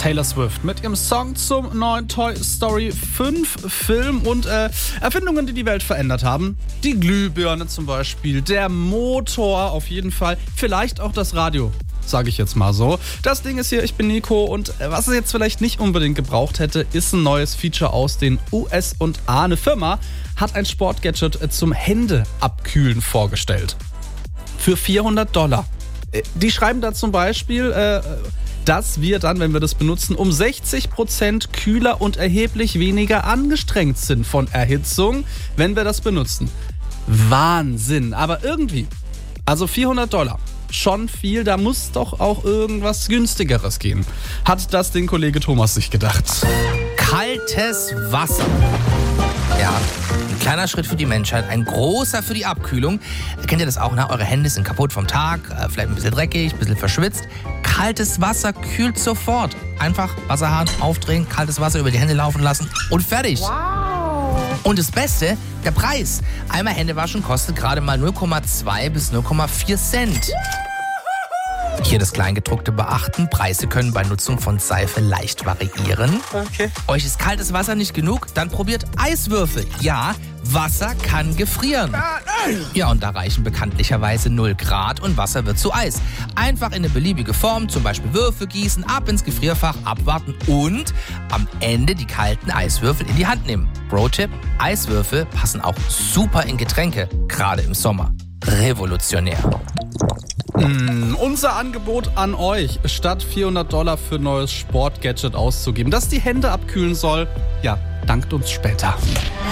Taylor Swift mit ihrem Song zum neuen Toy Story 5 Film und Erfindungen, die die Welt verändert haben. Die Glühbirne zum Beispiel, der Motor auf jeden Fall, vielleicht auch das Radio. Sage ich jetzt mal so. Das Ding ist hier, ich bin Nico und was es jetzt vielleicht nicht unbedingt gebraucht hätte, ist ein neues Feature aus den USA. Eine Firma hat ein Sportgadget zum Händeabkühlen vorgestellt. Für $400. Die schreiben da zum Beispiel, dass wir dann, wenn wir das benutzen, um 60% kühler und erheblich weniger angestrengt sind von Erhitzung, wenn wir das benutzen. Wahnsinn, aber irgendwie, also $400. Schon viel, da muss doch auch irgendwas Günstigeres gehen. Hat das den Kollege Thomas sich gedacht. Kaltes Wasser. Ja, ein kleiner Schritt für die Menschheit, ein großer für die Abkühlung. Kennt ihr das auch, ne? Eure Hände sind kaputt vom Tag, vielleicht ein bisschen dreckig, ein bisschen verschwitzt. Kaltes Wasser kühlt sofort. Einfach Wasserhahn aufdrehen, kaltes Wasser über die Hände laufen lassen und fertig. Wow. Und das Beste, der Preis. Einmal Hände waschen kostet gerade mal 0,2 bis 0,4 Cent. Hier das Kleingedruckte beachten. Preise können bei Nutzung von Seife leicht variieren. Okay. Euch ist kaltes Wasser nicht genug? Dann probiert Eiswürfel. Ja, Wasser kann gefrieren. Ja, und da reichen bekanntlicherweise 0 Grad und Wasser wird zu Eis. Einfach in eine beliebige Form, zum Beispiel Würfel gießen, ab ins Gefrierfach, abwarten und am Ende die kalten Eiswürfel in die Hand nehmen. Pro-Tipp, Eiswürfel passen auch super in Getränke, gerade im Sommer. Revolutionär. Unser Angebot an euch, statt $400 für neues Sportgadget auszugeben, das die Hände abkühlen soll, ja, dankt uns später.